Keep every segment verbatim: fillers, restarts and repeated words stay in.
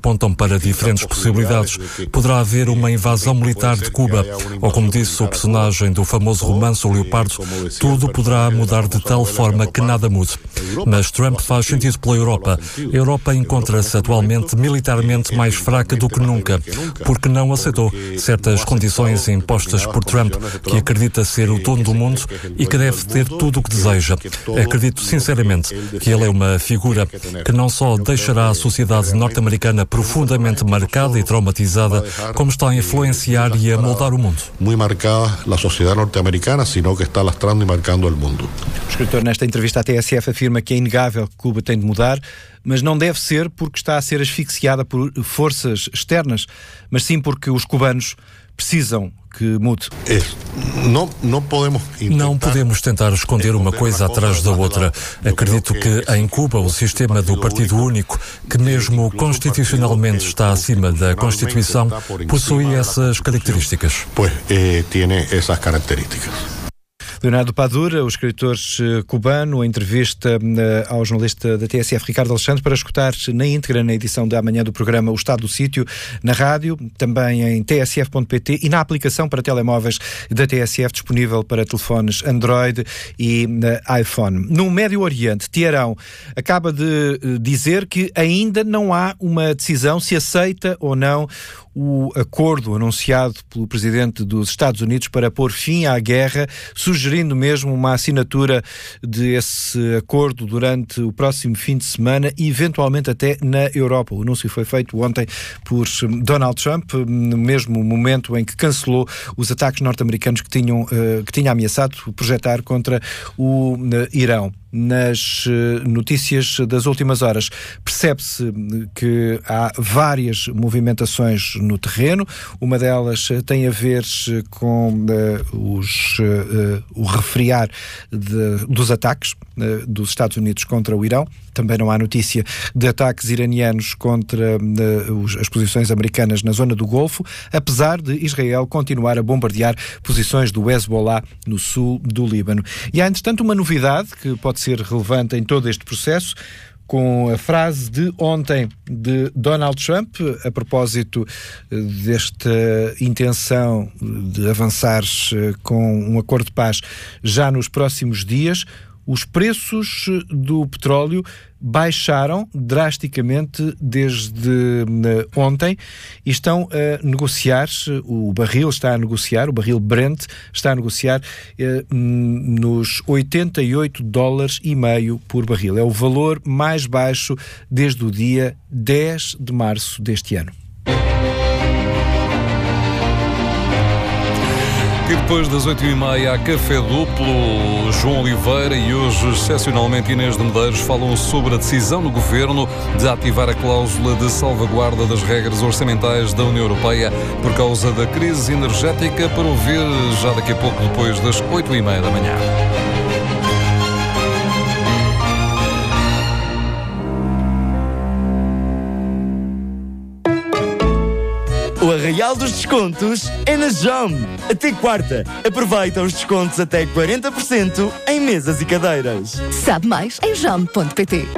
apontam para diferentes possibilidades. Poderá haver uma invasão militar de Cuba, ou como disse o personagem do famoso romance O Leopardo, tudo poderá mudar de tal forma que nada mude. Mas Trump faz sentido pela Europa. A Europa encontra-se atualmente militarmente mais fraca do que nunca, porque não aceitou certas condições impostas por Trump, que acredita ser o dono do mundo e que deve ter tudo o que deseja. Acredito sinceramente que ele é uma figura que não só deixará a sociedade norte-americana profundamente marcada e traumatizada, como está a influenciar e a moldar o mundo. Muito marcada a sociedade norte-americana, sino que está lastrando e marcando o mundo. O escritor, nesta entrevista à T S F, afirma que é inegável que Cuba tem de mudar, mas não deve ser porque está a ser asfixiada por forças externas, mas sim porque os cubanos precisam que mude. É, não, não, podemos intentar... não podemos tentar esconder uma coisa atrás da outra. Acredito que em Cuba o sistema do Partido Único, que mesmo constitucionalmente está acima da Constituição, possui essas características. Pois, eh, tiene essas características. Leonardo Padura, o escritor cubano, a entrevista ao jornalista da T S F, Ricardo Alexandre, para escutar na íntegra na edição da manhã do programa O Estado do Sítio, na rádio, também em t s f ponto p t e na aplicação para telemóveis da T S F, disponível para telefones Android e iPhone. No Médio Oriente, Teherão acaba de dizer que ainda não há uma decisão se aceita ou não o acordo anunciado pelo presidente dos Estados Unidos para pôr fim à guerra, sugerindo mesmo uma assinatura desse acordo durante o próximo fim de semana e eventualmente até na Europa. O anúncio foi feito ontem por Donald Trump, no mesmo momento em que cancelou os ataques norte-americanos que tinham, que tinha ameaçado projetar contra o Irão. Nas notícias das últimas horas, percebe-se que há várias movimentações no terreno. Uma delas tem a ver com uh, os, uh, o refriar de, dos ataques uh, dos Estados Unidos contra o Irão. Também não há notícia de ataques iranianos contra uh, os, as posições americanas na zona do Golfo, apesar de Israel continuar a bombardear posições do Hezbollah no sul do Líbano. E há, entretanto, uma novidade que pode ser relevante em todo este processo, com a frase de ontem de Donald Trump, a propósito desta intenção de avançar com um acordo de paz já nos próximos dias. Os preços do petróleo baixaram drasticamente desde ontem e estão a negociar, o barril está a negociar, o barril Brent está a negociar eh, nos oitenta e oito dólares e meio por barril. É o valor mais baixo desde o dia dez de março deste ano. E depois das oito e meia há Café Duplo, João Oliveira e hoje, excepcionalmente, Inês de Medeiros falam sobre a decisão do Governo de ativar a cláusula de salvaguarda das regras orçamentais da União Europeia por causa da crise energética, para ouvir já daqui a pouco, depois das oito e meia da manhã. O Arraial dos Descontos é na Jam. Até quarta. Aproveita os descontos até quarenta por cento em mesas e cadeiras. Sabe mais em jam ponto p t.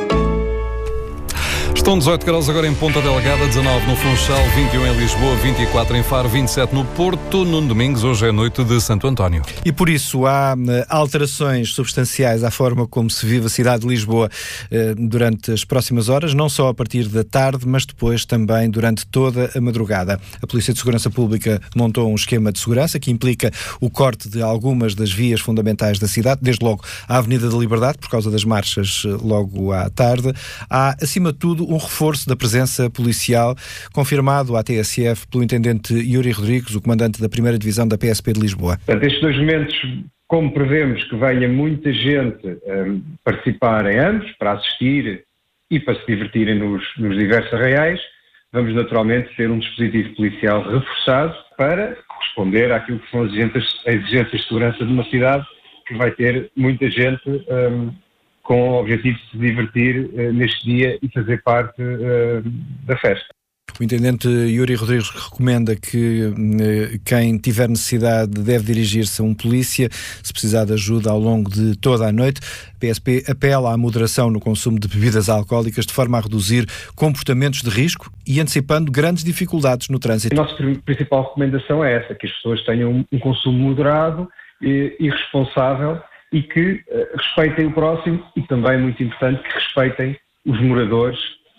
Estão dezoito graus agora em Ponta Delgada, dezanove no Funchal, vinte e um em Lisboa, vinte e quatro em Faro, vinte e sete no Porto. Nuno Domingos, hoje é a noite de Santo António. E por isso há alterações substanciais à forma como se vive a cidade de Lisboa eh, durante as próximas horas, não só a partir da tarde, mas depois também durante toda a madrugada. A Polícia de Segurança Pública montou um esquema de segurança que implica o corte de algumas das vias fundamentais da cidade, desde logo a Avenida da Liberdade, por causa das marchas logo à tarde. Há, acima de tudo, um reforço da presença policial, confirmado à T S F pelo intendente Yuri Rodrigues, o comandante da primeira Divisão da P S P de Lisboa. Portanto, estes dois momentos, como prevemos que venha muita gente um, participar em ambos, para assistir e para se divertirem nos, nos diversos arraiais, vamos naturalmente ter um dispositivo policial reforçado para corresponder àquilo que são as exigências, as exigências de segurança de uma cidade que vai ter muita gente um, com o objetivo de se divertir uh, neste dia e fazer parte uh, da festa. O intendente Yuri Rodrigues recomenda que quem tiver necessidade deve dirigir-se a um polícia, se precisar de ajuda ao longo de toda a noite. A P S P apela à moderação no consumo de bebidas alcoólicas de forma a reduzir comportamentos de risco e antecipando grandes dificuldades no trânsito. A nossa principal recomendação é essa, que as pessoas tenham um consumo moderado e, e responsável e que uh, respeitem o próximo e também, muito importante, que respeitem os moradores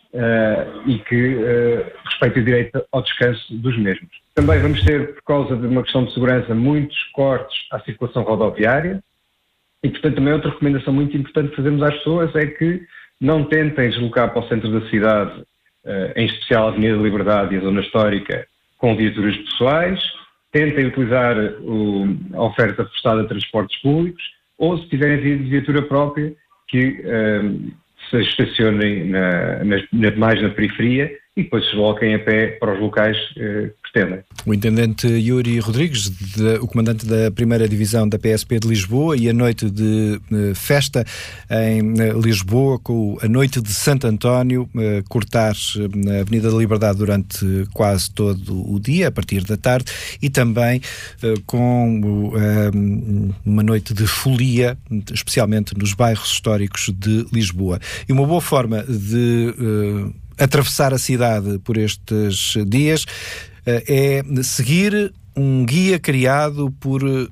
uh, e que uh, respeitem o direito ao descanso dos mesmos. Também vamos ter, por causa de uma questão de segurança, muitos cortes à circulação rodoviária e, portanto, também outra recomendação muito importante que fazemos às pessoas é que não tentem deslocar para o centro da cidade, uh, em especial a Avenida da Liberdade e a Zona Histórica, com viaturas pessoais, tentem utilizar o, a oferta forçada de transportes públicos ou, se tiverem viatura própria, que uh, se estacionem na, na, mais na periferia e depois se desloquem a pé para os locais uh, que pretendem. O intendente Yuri Rodrigues, de, o comandante da primeira divisão da P S P de Lisboa, e a noite de uh, festa em uh, Lisboa, com a noite de Santo António, uh, cortar uh, na Avenida da Liberdade durante uh, quase todo o dia, a partir da tarde, e também uh, com uh, uma noite de folia, especialmente nos bairros históricos de Lisboa. E uma boa forma de uh, atravessar a cidade por estes dias uh, é seguir um guia criado por uh,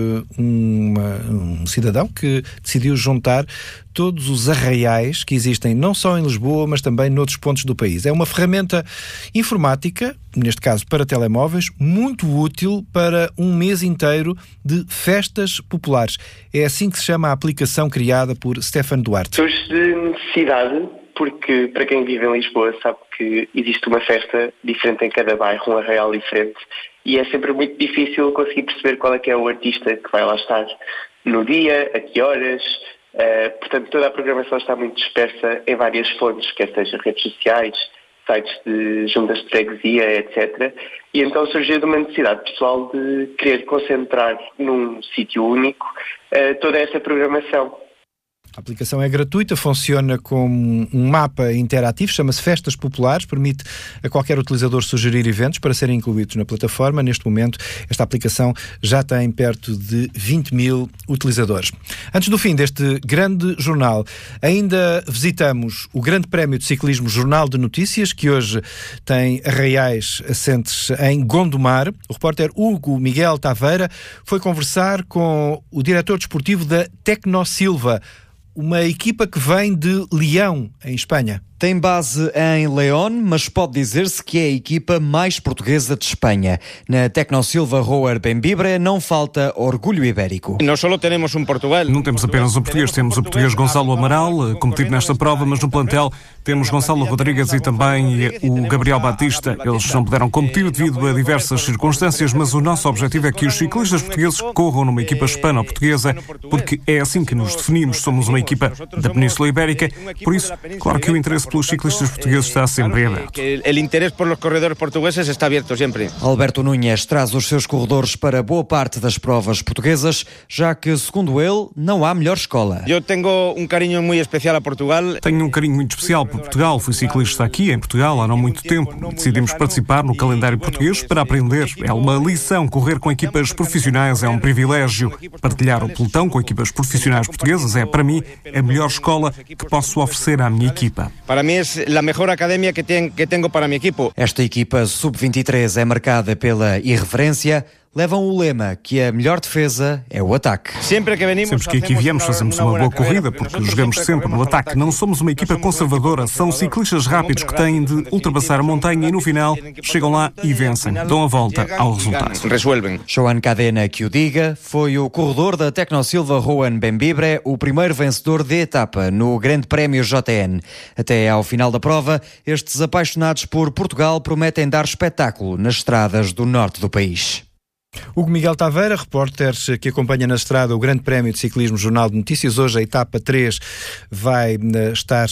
uma, um cidadão que decidiu juntar todos os arraiais que existem não só em Lisboa, mas também noutros pontos do país. É uma ferramenta informática, neste caso para telemóveis, muito útil para um mês inteiro de festas populares. É assim que se chama a aplicação criada por Stefano Duarte. Surge de necessidade, porque para quem vive em Lisboa sabe que existe uma festa diferente em cada bairro, um arraial diferente, e é sempre muito difícil conseguir perceber qual é que é o artista que vai lá estar no dia, a que horas. Uh, portanto, toda a programação está muito dispersa em várias fontes, quer seja redes sociais, sites de juntas de freguesia, etcétera. E então surgiu de uma necessidade pessoal de querer concentrar num sítio único uh, toda essa programação. A aplicação é gratuita, funciona como um mapa interativo, chama-se Festas Populares, permite a qualquer utilizador sugerir eventos para serem incluídos na plataforma. Neste momento, esta aplicação já tem perto de vinte mil utilizadores. Antes do fim deste grande jornal, ainda visitamos o Grande Prémio de Ciclismo Jornal de Notícias, que hoje tem arraiais assentes em Gondomar. O repórter Hugo Miguel Taveira foi conversar com o diretor desportivo da Tecnosilva, uma equipa que vem de Leão, em Espanha. Tem base em León, mas pode dizer-se que é a equipa mais portuguesa de Espanha. Na Tecnosilva Roer Bembibre não falta orgulho ibérico. Não só temos um Portugal. Não temos apenas um português, temos o português Gonçalo Amaral, competido nesta prova, mas no plantel temos Gonçalo Rodrigues e também o Gabriel Batista. Eles não puderam competir devido a diversas circunstâncias, mas o nosso objetivo é que os ciclistas portugueses corram numa equipa hispano-portuguesa, porque é assim que nos definimos. Somos uma equipa da Península Ibérica, por isso, claro que o interesse pelos ciclistas portugueses está sempre aberto. O interesse pelos corredores portugueses está aberto sempre. Alberto Núñez traz os seus corredores para boa parte das provas portuguesas, já que, segundo ele, não há melhor escola. Eu tenho um carinho muito especial a Portugal. Tenho um carinho muito especial por Portugal. Fui ciclista aqui em Portugal há não muito tempo. Decidimos participar no calendário português para aprender. É uma lição. Correr com equipas profissionais é um privilégio. Partilhar o pelotão com equipas profissionais portuguesas é, para mim, a melhor escola que posso oferecer à minha equipa. Para mim é a melhor academia que tenho, que tenho para a minha equipa. Esta equipa sub vinte e três é marcada pela irreverência. Levam o lema que a melhor defesa é o ataque. Sempre que, venimos, sempre que aqui viemos fazemos uma boa corrida, porque jogamos sempre no ataque. Não somos uma equipa conservadora, são ciclistas rápidos que têm de ultrapassar a montanha e no final chegam lá e vencem, dão a volta ao resultado. Resuelvem. Joan Cadena, que o diga, foi o corredor da Tecnosilva Roan Bembibre, o primeiro vencedor de etapa no Grande Prémio J N. Até ao final da prova, estes apaixonados por Portugal prometem dar espetáculo nas estradas do norte do país. Hugo Miguel Taveira, repórter que acompanha na estrada o Grande Prémio de Ciclismo Jornal de Notícias. Hoje a etapa três vai estar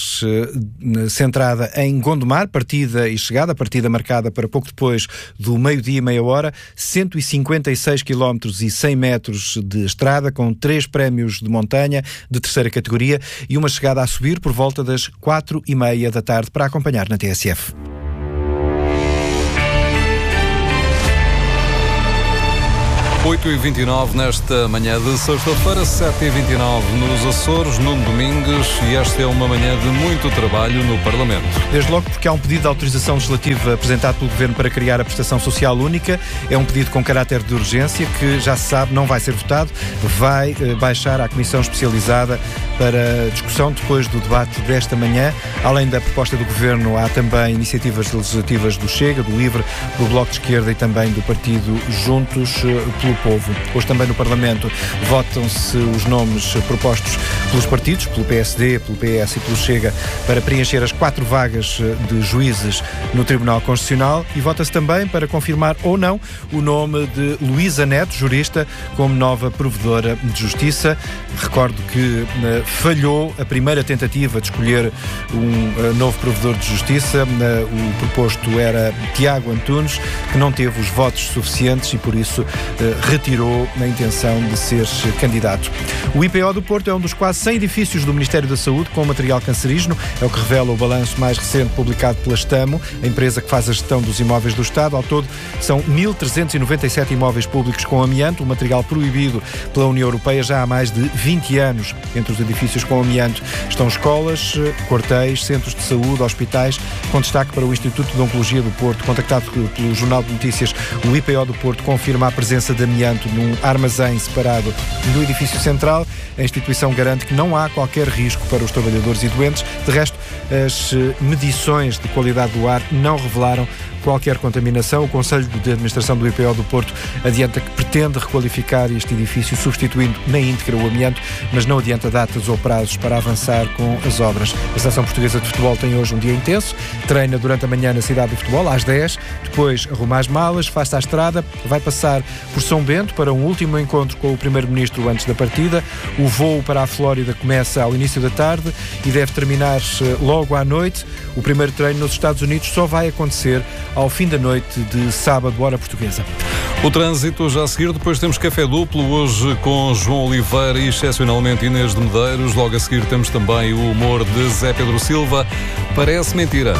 centrada em Gondomar, partida e chegada, partida marcada para pouco depois do meio-dia e meia hora, cento e cinquenta e seis quilómetros e cem metros de estrada, com três prémios de montanha de terceira categoria e uma chegada a subir por volta das quatro e meia da tarde para acompanhar na T S F. oito e vinte e nove nesta manhã de sexta-feira, sete e vinte e nove nos Açores, Nuno Domingues, e esta é uma manhã de muito trabalho no Parlamento. Desde logo porque há um pedido de autorização legislativa apresentado pelo Governo para criar a prestação social única. É um pedido com caráter de urgência que, já se sabe, não vai ser votado, vai eh, baixar à Comissão Especializada para discussão depois do debate desta manhã. Além da proposta do Governo, há também iniciativas legislativas do Chega, do Livre, do Bloco de Esquerda e também do Partido Juntos pelo Povo. Hoje também no Parlamento votam-se os nomes propostos pelos partidos, pelo P S D, pelo P S e pelo Chega, para preencher as quatro vagas de juízes no Tribunal Constitucional, e vota-se também para confirmar ou não o nome de Luísa Neto, jurista, como nova provedora de Justiça. Recordo que uh, falhou a primeira tentativa de escolher um uh, novo provedor de Justiça. Uh, o proposto era Tiago Antunes, que não teve os votos suficientes e por isso uh, retirou a intenção de ser candidato. O I P O do Porto é um dos quase cem edifícios do Ministério da Saúde com material cancerígeno, é o que revela o balanço mais recente publicado pela Stamo, a empresa que faz a gestão dos imóveis do Estado. Ao todo, são mil trezentos e noventa e sete imóveis públicos com amianto, um material proibido pela União Europeia já há mais de vinte anos. Entre os edifícios com amianto estão escolas, quartéis, centros de saúde, hospitais, com destaque para o Instituto de Oncologia do Porto. Contactado pelo Jornal de Notícias, o I P O do Porto confirma a presença de amianto num armazém separado do edifício central. A instituição garante que não há qualquer risco para os trabalhadores e doentes. De resto, as medições de qualidade do ar não revelaram qualquer contaminação. O Conselho de Administração do I P O do Porto adianta que pretende requalificar este edifício, substituindo na íntegra o amianto, mas não adianta datas ou prazos para avançar com as obras. A Seleção Portuguesa de Futebol tem hoje um dia intenso, treina durante a manhã na cidade do futebol, às dez, depois arruma as malas, faz-se à estrada, vai passar por São Bento para um último encontro com o Primeiro-Ministro antes da partida. O voo para a Flórida começa ao início da tarde e deve terminar logo à noite. O primeiro treino nos Estados Unidos só vai acontecer ao fim da noite de sábado, hora portuguesa. O trânsito já a seguir, depois temos café duplo, hoje com João Oliveira e excepcionalmente Inês de Medeiros. Logo a seguir temos também o humor de Zé Pedro Silva. Parece mentira.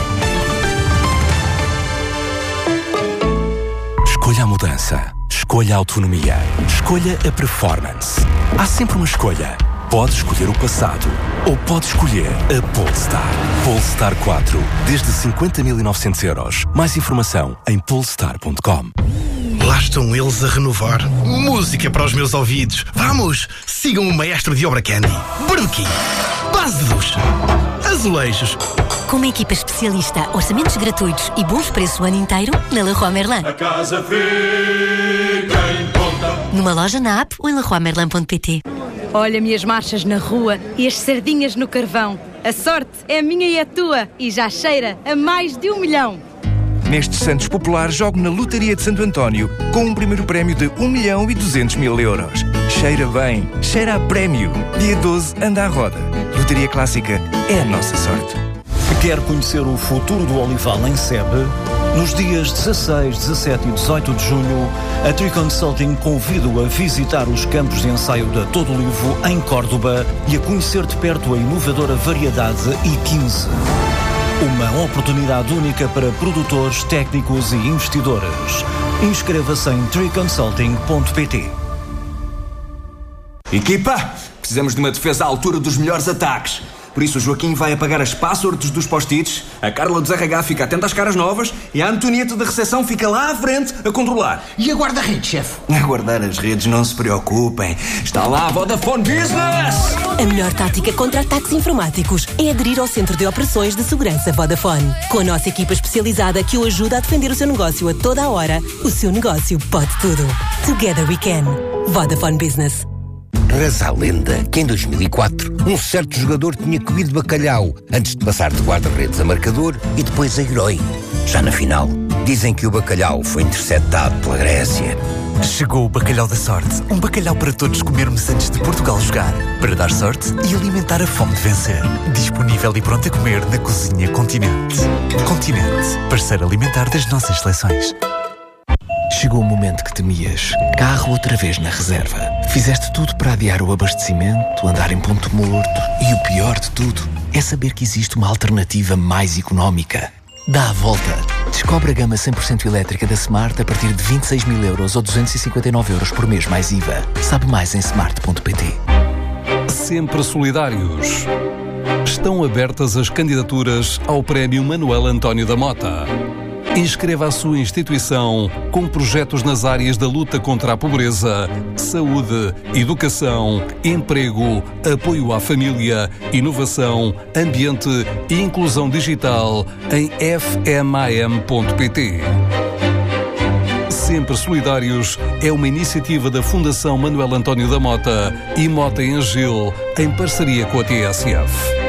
Escolha a mudança, escolha a autonomia, escolha a performance. Há sempre uma escolha. Pode escolher o passado ou pode escolher a Polestar. Polestar quatro, desde cinquenta mil e novecentos euros. Mais informação em polestar ponto com. Lá estão eles a renovar. Música para os meus ouvidos. Vamos, sigam o maestro de obra Candy. Bruki, base de ducha, azulejos. Com uma equipa especialista, orçamentos gratuitos e bons preços o ano inteiro, na Leroy Merlin. A casa fica em conta. Numa loja, na app ou em leroy merlin ponto pt. Olha-me as marchas na rua e as sardinhas no carvão. A sorte é minha e a tua e já cheira a mais de um milhão. Neste Santos Popular, jogo na Lotaria de Santo António com um primeiro prémio de um milhão e duzentos mil euros. Cheira bem, cheira a prémio. Dia doze, anda à roda. Lotaria Clássica é a nossa sorte. Quer conhecer o futuro do olival em Sebe? Nos dias dezasseis, dezassete e dezoito de junho, a Tree Consulting convida-o a visitar os campos de ensaio da Todo Olivo em Córdoba e a conhecer de perto a inovadora variedade I quinze. Uma oportunidade única para produtores, técnicos e investidores. Inscreva-se em tree consulting ponto pt. Equipa, precisamos de uma defesa à altura dos melhores ataques. Por isso o Joaquim vai apagar as passwords dos post-its, a Carla dos R H fica atenta às caras novas e a Antonieta da recepção fica lá à frente a controlar. E a guarda-redes, chefe? A guardar as redes, não se preocupem. Está lá a Vodafone Business! A melhor tática contra ataques informáticos é aderir ao Centro de Operações de Segurança Vodafone. Com a nossa equipa especializada que o ajuda a defender o seu negócio a toda a hora, o seu negócio pode tudo. Together we can. Vodafone Business. Reza a lenda que em dois mil e quatro um certo jogador tinha comido bacalhau antes de passar de guarda-redes a marcador e depois a herói. Já na final, dizem que o bacalhau foi interceptado pela Grécia. Chegou o bacalhau da sorte. Um bacalhau para todos comermos antes de Portugal jogar. Para dar sorte e alimentar a fome de vencer. Disponível e pronto a comer na Cozinha Continente. Continente, parceiro alimentar das nossas seleções. Chegou o momento que temias. Carro outra vez na reserva. Fizeste tudo para adiar o abastecimento, andar em ponto morto. E o pior de tudo é saber que existe uma alternativa mais económica. Dá a volta. Descobre a gama cem por cento elétrica da Smart a partir de vinte e seis mil euros ou duzentos e cinquenta e nove euros por mês mais I V A. Sabe mais em smart ponto pt. Sempre solidários. Estão abertas as candidaturas ao Prémio Manuel António da Mota. Inscreva a sua instituição com projetos nas áreas da luta contra a pobreza, saúde, educação, emprego, apoio à família, inovação, ambiente e inclusão digital em f m a m ponto p t. Sempre Solidários é uma iniciativa da Fundação Manuel António da Mota e Mota em Gil, em parceria com a T S F.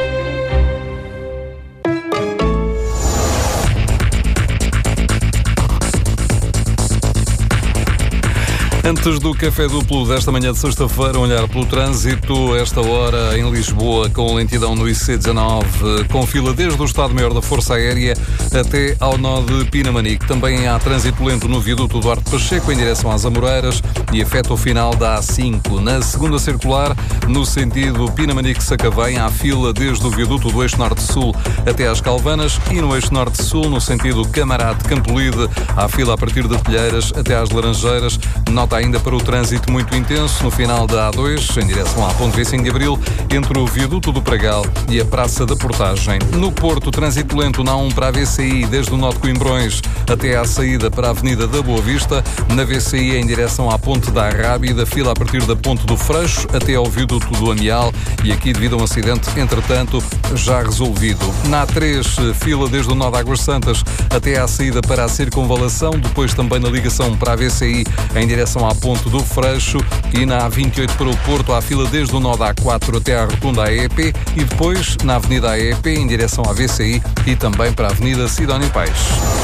Antes do café duplo desta manhã de sexta-feira, olhar pelo trânsito, esta hora em Lisboa, com lentidão no I C dezanove, com fila desde o Estado-Maior da Força Aérea até ao nó de Pinamanique. Também há trânsito lento no viaduto Duarte Pacheco, em direção às Amoreiras, e afeta o final da A cinco. Na segunda circular, no sentido Pinamanique-Sacavém, há fila desde o viaduto do Eixo Norte-Sul até às Calvanas, e no Eixo Norte-Sul, no sentido Camarate-Campolide, há fila a partir de Telheiras até às Laranjeiras. Nota ainda para o trânsito muito intenso no final da A dois, em direção à Ponte vinte e cinco de Abril, entre o viaduto do Pragal e a Praça da Portagem. No Porto, trânsito lento na A um para a V C I, desde o nó de Coimbrões até à saída para a Avenida da Boa Vista. Na V C I, em direção à Ponte da Arrábida, fila a partir da Ponte do Freixo até ao viaduto do Amial, e aqui devido a um acidente, entretanto, já resolvido. Na A três, fila desde o nó de Águas Santas até à saída para a Circunvalação, depois também na ligação para a V C I, em direção à Ponte do Freixo, e na A vinte e oito para o Porto, há fila desde o nó da A quatro até à rotunda A E P, e depois na Avenida A E P, em direção à V C I, e também para a Avenida Sidónio Paes.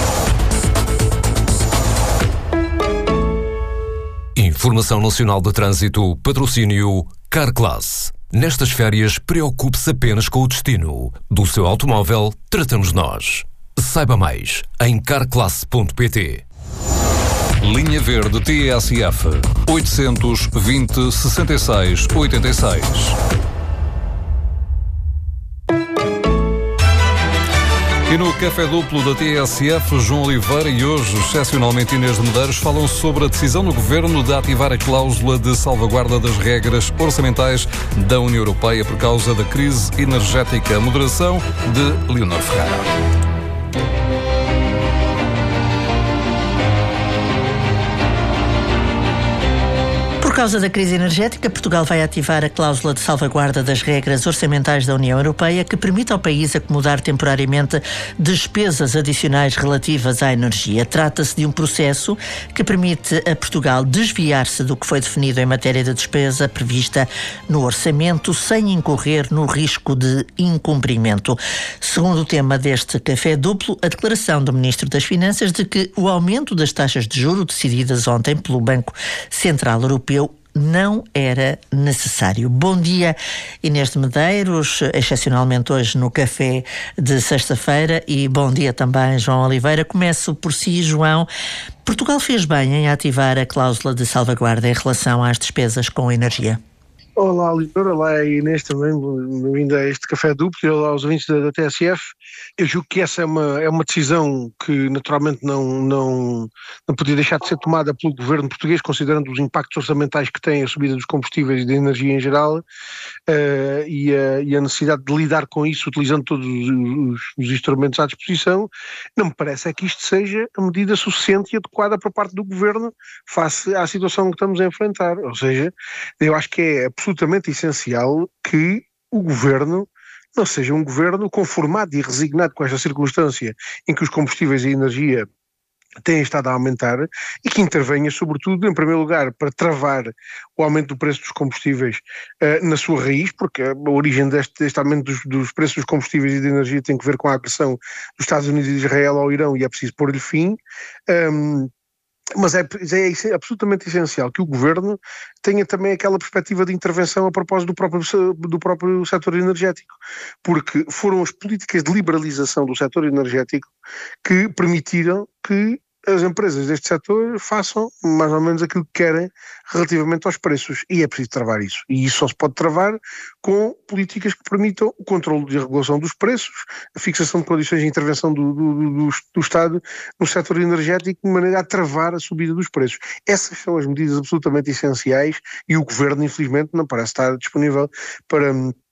Informação Nacional de Trânsito, patrocínio Carclass. Nestas férias, preocupe-se apenas com o destino. Do seu automóvel, tratamos nós. Saiba mais em carclass ponto p t. Linha Verde T S F oitocentos, vinte, sessenta e seis, oitenta e seis. E no Café Duplo da T S F, João Oliveira e hoje, excepcionalmente Inês de Medeiros, falam sobre a decisão do Governo de ativar a cláusula de salvaguarda das regras orçamentais da União Europeia por causa da crise energética. A moderação de Leonor Ferreira. Por causa da crise energética, Portugal vai ativar a cláusula de salvaguarda das regras orçamentais da União Europeia, que permite ao país acomodar temporariamente despesas adicionais relativas à energia. Trata-se de um processo que permite a Portugal desviar-se do que foi definido em matéria de despesa prevista no orçamento, sem incorrer no risco de incumprimento. Segundo o tema deste café duplo, a declaração do Ministro das Finanças de que o aumento das taxas de juros decididas ontem pelo Banco Central Europeu não era necessário. Bom dia, Inês de Medeiros, excepcionalmente hoje no café de sexta-feira, e bom dia também, João Oliveira. Começo por si, João. Portugal fez bem em ativar a cláusula de salvaguarda em relação às despesas com energia? Olá, Oliveira, olá Inês também, bem-vindo a este café duplo, e olá aos ouvintes da, da T S F. Eu julgo que essa é uma, é uma decisão que naturalmente não, não, não podia deixar de ser tomada pelo governo português, considerando os impactos orçamentais que tem a subida dos combustíveis e da energia em geral, uh, e, a, e a necessidade de lidar com isso utilizando todos os, os instrumentos à disposição. Não me parece é que isto seja a medida suficiente e adequada por parte do governo face à situação que estamos a enfrentar. Ou seja, eu acho que é absolutamente essencial que o governo não seja um governo conformado e resignado com esta circunstância em que os combustíveis e a energia têm estado a aumentar, e que intervenha sobretudo, em primeiro lugar, para travar o aumento do preço dos combustíveis uh, na sua raiz, porque a origem deste, deste aumento dos, dos preços dos combustíveis e da energia tem que ver com a agressão dos Estados Unidos e de Israel ao Irão, e é preciso pôr-lhe fim. Um, Mas é, é absolutamente essencial que o governo tenha também aquela perspectiva de intervenção a propósito do próprio, do próprio setor energético, porque foram as políticas de liberalização do setor energético que permitiram que as empresas deste setor façam mais ou menos aquilo que querem relativamente aos preços, e é preciso travar isso, e isso só se pode travar com políticas que permitam o controle e a regulação dos preços, a fixação de condições de intervenção do, do, do, do Estado no setor energético, de maneira a travar a subida dos preços. Essas são as medidas absolutamente essenciais, e o Governo, infelizmente, não parece estar disponível para...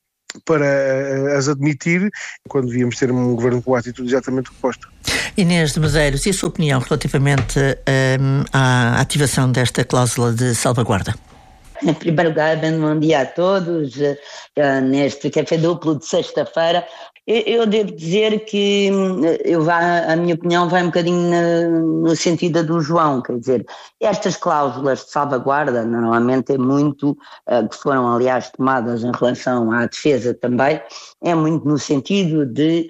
para as admitir, quando devíamos ter um governo com a atitude exatamente oposta. Inês de Medeiros, e a sua opinião relativamente um, à ativação desta cláusula de salvaguarda? Em primeiro lugar, bom dia a todos, uh, neste café duplo de sexta-feira. Eu, eu devo dizer que eu vá, a minha opinião vai um bocadinho na, no sentido do João, quer dizer, estas cláusulas de salvaguarda normalmente é muito, uh, que foram aliás tomadas em relação à defesa também, é muito no sentido de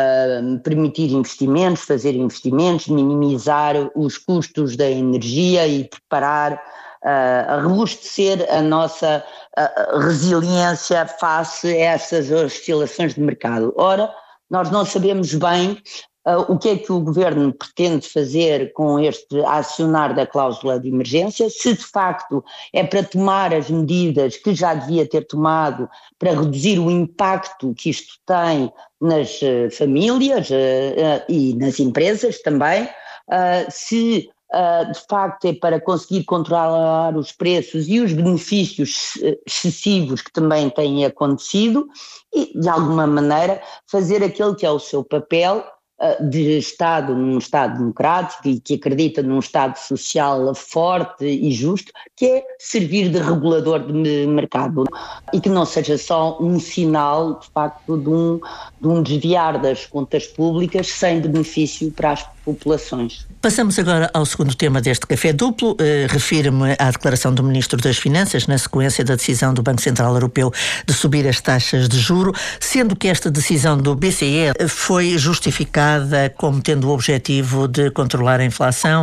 uh, permitir investimentos, fazer investimentos, minimizar os custos da energia e preparar Uh, a robustecer a nossa uh, resiliência face a essas oscilações de mercado. Ora, nós não sabemos bem uh, o que é que o Governo pretende fazer com este acionar da cláusula de emergência, se de facto é para tomar as medidas que já devia ter tomado para reduzir o impacto que isto tem nas uh, famílias uh, uh, e nas empresas também, uh, se Uh, de facto é para conseguir controlar os preços e os benefícios excessivos que também têm acontecido e, de alguma maneira, fazer aquele que é o seu papel uh, de Estado, num Estado democrático e que acredita num Estado social forte e justo, que é servir de regulador de mercado e que não seja só um sinal, de facto, de um, de um desviar das contas públicas sem benefício para as populações. Passamos agora ao segundo tema deste café duplo. Uh, refiro-me à declaração do Ministro das Finanças na sequência da decisão do Banco Central Europeu de subir as taxas de juro, sendo que esta decisão do B C E foi justificada como tendo o objetivo de controlar a inflação uh,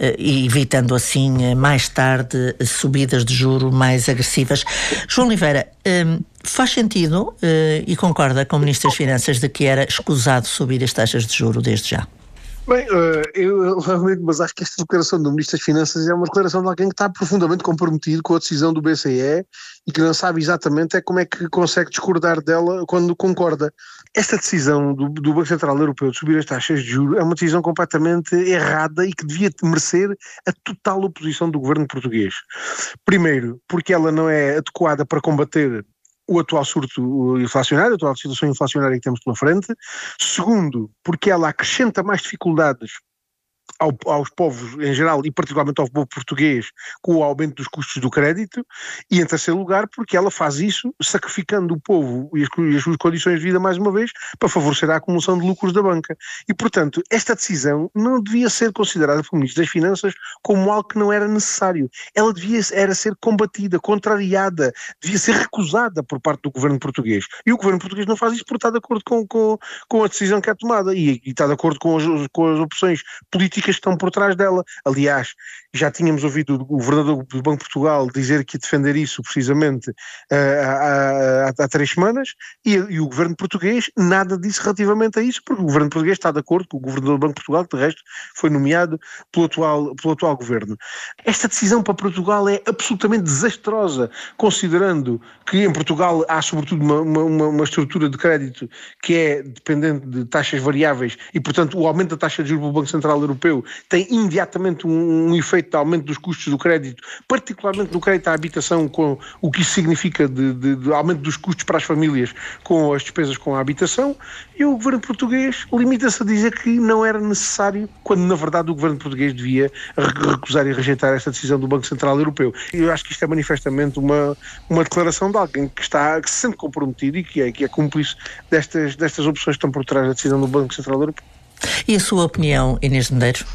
e evitando assim uh, mais tarde subidas de juro mais agressivas. João Oliveira, uh, faz sentido uh, e concorda com o Ministro das Finanças de que era escusado subir as taxas de juro desde já? Bem, eu realmente, mas acho que esta declaração do Ministro das Finanças é uma declaração de alguém que está profundamente comprometido com a decisão do B C E e que não sabe exatamente é como é que consegue discordar dela quando concorda. Esta decisão do, do Banco Central Europeu de subir as taxas de juros é uma decisão completamente errada e que devia merecer a total oposição do governo português. Primeiro, porque ela não é adequada para combater o atual surto inflacionário, a atual situação inflacionária que temos pela frente. Segundo, porque ela acrescenta mais dificuldades ao, aos povos em geral e particularmente ao povo português com o aumento dos custos do crédito. E em terceiro lugar, porque ela faz isso sacrificando o povo e as, e as suas condições de vida mais uma vez para favorecer a acumulação de lucros da banca. E portanto, esta decisão não devia ser considerada pelo Ministro das Finanças como algo que não era necessário. Ela devia era ser combatida, contrariada, devia ser recusada por parte do governo português. E o governo português não faz isso porque está de acordo com, com, com a decisão que é tomada e, e está de acordo com as, com as opções políticas que estão por trás dela. Aliás, já tínhamos ouvido o governador do Banco de Portugal dizer que ia defender isso precisamente uh, há, há, há três semanas e, e o governo português nada disse relativamente a isso, porque o governo português está de acordo com o governador do Banco de Portugal, que de resto foi nomeado pelo atual, pelo atual governo. Esta decisão para Portugal é absolutamente desastrosa, considerando que em Portugal há sobretudo uma, uma, uma estrutura de crédito que é dependente de taxas variáveis e, portanto, o aumento da taxa de juros do Banco Central Europeu tem imediatamente um, um efeito de aumento dos custos do crédito, particularmente no crédito à habitação, com o que isso significa de, de, de aumento dos custos para as famílias com as despesas com a habitação, e o governo português limita-se a dizer que não era necessário, quando na verdade o governo português devia recusar e rejeitar esta decisão do Banco Central Europeu. Eu acho que isto é manifestamente uma, uma declaração de alguém que está, que se sente comprometido e que é, que é cúmplice destas, destas opções que estão por trás da decisão do Banco Central Europeu. E a sua opinião, Inês de Medeiros?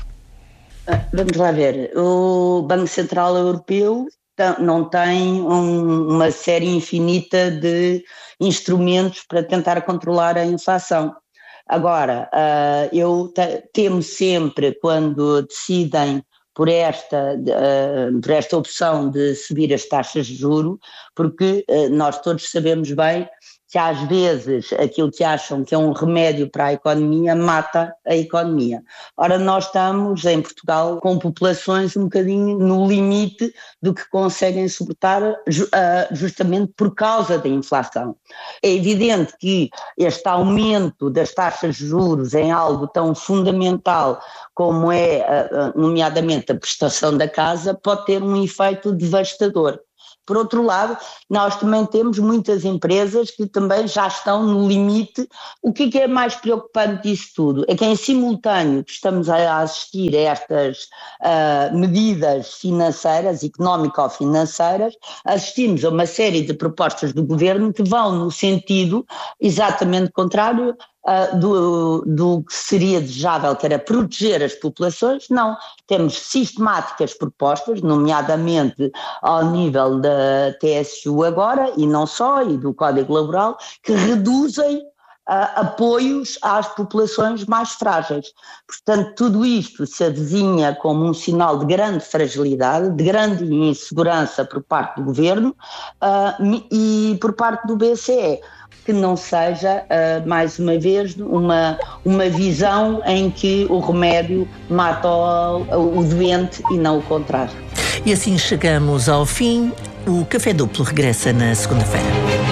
Vamos lá ver. O Banco Central Europeu não tem um, uma série infinita de instrumentos para tentar controlar a inflação. Agora, uh, eu temo sempre quando decidem por esta, uh, por esta opção de subir as taxas de juro, porque uh, nós todos sabemos bem que às vezes aquilo que acham que é um remédio para a economia mata a economia. Ora, nós estamos em Portugal com populações um bocadinho no limite do que conseguem suportar justamente por causa da inflação. É evidente que este aumento das taxas de juros em algo tão fundamental como é, nomeadamente, a prestação da casa, pode ter um efeito devastador. Por outro lado, nós também temos muitas empresas que também já estão no limite. O que é mais preocupante disso tudo? É que em simultâneo que estamos a assistir a estas uh, medidas financeiras, económico-financeiras, assistimos a uma série de propostas do governo que vão no sentido exatamente contrário Uh, do, do que seria desejável, que era proteger as populações. Não, temos sistemáticas propostas, nomeadamente ao nível da T S U agora, e não só, e do Código Laboral, que reduzem uh, apoios às populações mais frágeis. Portanto, tudo isto se avizinha como um sinal de grande fragilidade, de grande insegurança por parte do Governo uh, e por parte do B C E. Que não seja, uh, mais uma vez, uma, uma visão em que o remédio mata o, o doente e não o contrário. E assim chegamos ao fim. O Café Duplo regressa na segunda-feira.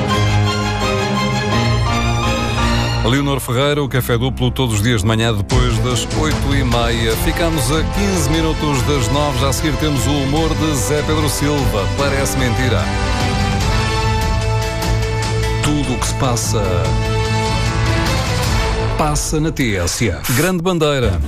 Leonor Ferreira, o Café Duplo, todos os dias de manhã depois das oito e meia. Ficamos a quinze minutos das nove. Já a seguir temos o humor de Zé Pedro Silva. Parece mentira. Tudo o que se passa, passa na T S F. Grande Bandeira.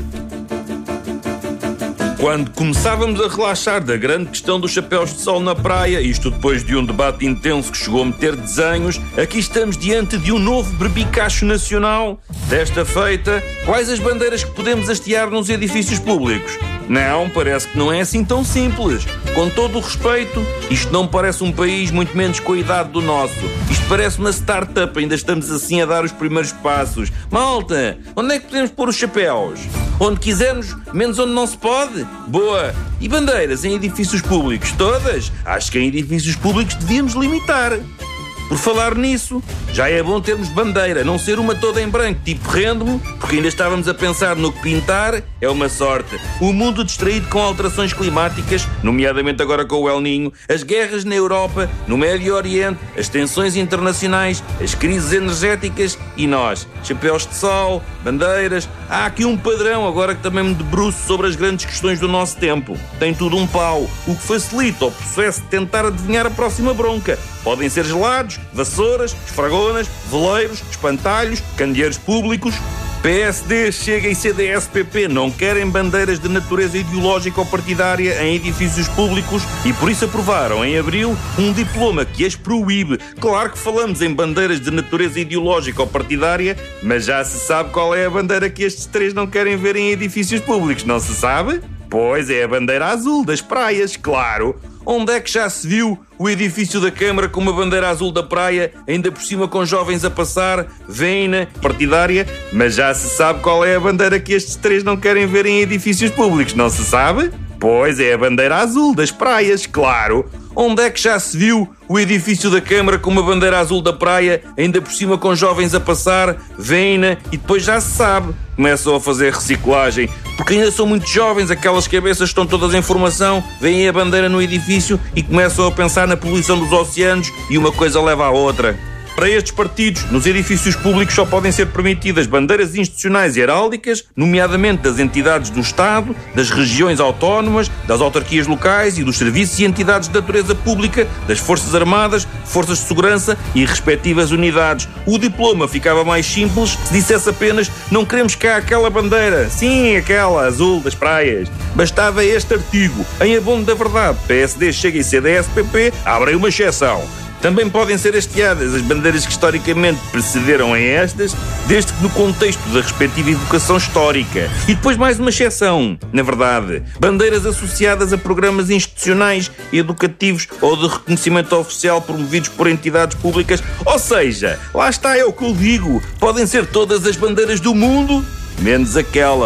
Quando começávamos a relaxar da grande questão dos chapéus de sol na praia, isto depois de um debate intenso que chegou a meter desenhos, aqui estamos diante de um novo berbicacho nacional. Desta feita, quais as bandeiras que podemos hastear nos edifícios públicos? Não, parece que não é assim tão simples. Com todo o respeito, isto não parece um país, muito menos com a idade do nosso. Isto parece uma startup, ainda estamos assim a dar os primeiros passos. Malta, onde é que podemos pôr os chapéus? Onde quisermos, menos onde não se pode? Boa! E bandeiras em edifícios públicos? Todas? Acho que em edifícios públicos devíamos limitar. Por falar nisso, já é bom termos bandeira, não ser uma toda em branco, tipo rendo-me, porque ainda estávamos a pensar no que pintar, é uma sorte. O mundo distraído com alterações climáticas, nomeadamente agora com o El Niño, as guerras na Europa, no Médio Oriente, as tensões internacionais, as crises energéticas e nós. Chapéus de sol, bandeiras, há aqui um padrão agora que também me debruço sobre as grandes questões do nosso tempo. Tem tudo um pau, o que facilita o processo de tentar adivinhar a próxima bronca. Podem ser gelados, vassouras, esfragonas, veleiros, espantalhos, candeeiros públicos. P S D, Chega e C D S P P não querem bandeiras de natureza ideológica ou partidária em edifícios públicos e por isso aprovaram em abril um diploma que as proíbe. Claro que falamos em bandeiras de natureza ideológica ou partidária, mas já se sabe qual é a bandeira que estes três não querem ver em edifícios públicos, não se sabe? Pois é a bandeira azul das praias, claro. Onde é que já se viu o edifício da Câmara com uma bandeira azul da praia, ainda por cima com jovens a passar, vena, partidária? Mas já se sabe qual é a bandeira que estes três não querem ver em edifícios públicos, não se sabe? Pois é a bandeira azul das praias, claro. Onde é que já se viu o edifício da Câmara com uma bandeira azul da praia, ainda por cima com jovens a passar, vena, e depois já se sabe, começam a fazer reciclagem, porque ainda são muito jovens, aquelas cabeças estão todas em formação, veem a bandeira no edifício e começam a pensar na poluição dos oceanos e uma coisa leva à outra. Para estes partidos, nos edifícios públicos só podem ser permitidas bandeiras institucionais e heráldicas, nomeadamente das entidades do Estado, das regiões autónomas, das autarquias locais e dos serviços e entidades de natureza pública, das Forças Armadas, Forças de Segurança e respectivas unidades. O diploma ficava mais simples se dissesse apenas não queremos cá aquela bandeira, sim, aquela azul das praias. Bastava este artigo. Em abono da verdade, P S D, Chega e C D S P P abrem uma exceção. Também podem ser hasteadas as bandeiras que historicamente precederam a estas, desde que no contexto da respectiva educação histórica. E depois mais uma exceção, na verdade, bandeiras associadas a programas institucionais, educativos ou de reconhecimento oficial promovidos por entidades públicas. Ou seja, lá está, é o que eu digo, podem ser todas as bandeiras do mundo, menos aquela.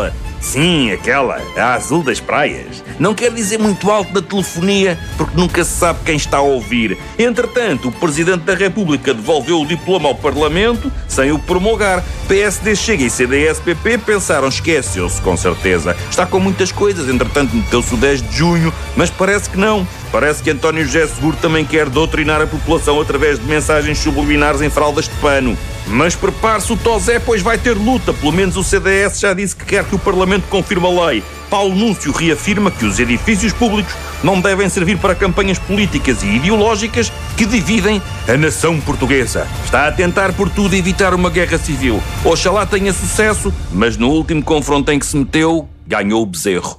Sim, aquela, a azul das praias. Não quer dizer muito alto na telefonia, porque nunca se sabe quem está a ouvir. Entretanto, o Presidente da República devolveu o diploma ao Parlamento sem o promulgar. P S D Chega e C D S P P pensaram, esqueceu-se com certeza. Está com muitas coisas, entretanto meteu-se o dez de junho, mas parece que não. Parece que António José Seguro também quer doutrinar a população através de mensagens subliminares em fraldas de pano. Mas prepare-se o Tosé, pois vai ter luta. Pelo menos o C D S já disse que quer que o Parlamento confirme a lei. Paulo Núncio reafirma que os edifícios públicos não devem servir para campanhas políticas e ideológicas que dividem a nação portuguesa. Está a tentar por tudo evitar uma guerra civil. Oxalá tenha sucesso, mas no último confronto em que se meteu, ganhou o bezerro.